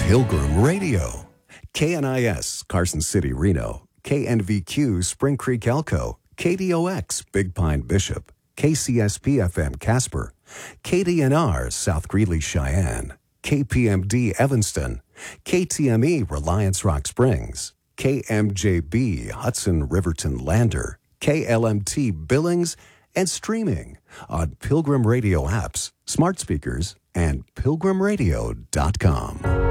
Pilgrim Radio. KNIS, Carson City, Reno. KNVQ, Spring Creek, Elko. KDOX, Big Pine, Bishop. KCSP-FM, Casper. KDNR, South Greeley, Cheyenne. KPMD, Evanston. KTME, Reliance Rock Springs. KMJB, Hudson Riverton Lander. KLMT, Billings, and streaming on Pilgrim Radio apps, smart speakers, and pilgrimradio.com.